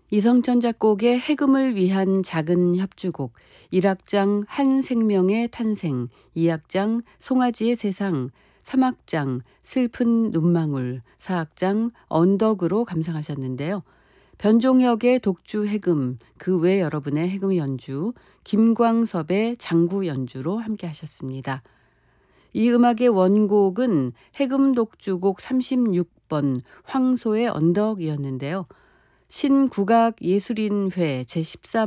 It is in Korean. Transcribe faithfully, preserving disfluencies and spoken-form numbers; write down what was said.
이성천 작곡의 해금을 위한 작은 협주곡, 일 악장 한 생명의 탄생, 이 악장 송아지의 세상, 삼 악장 슬픈 눈망울, 사 악장 언덕으로 감상하셨는데요. 변종혁의 독주 해금, 그 외 여러분의 해금 연주, 김광섭의 장구 연주로 함께 하셨습니다. 이 음악의 원곡은 해금 독주곡 삼십육 번 황소의 언덕이었는데요. 신국악예술인회 제십삼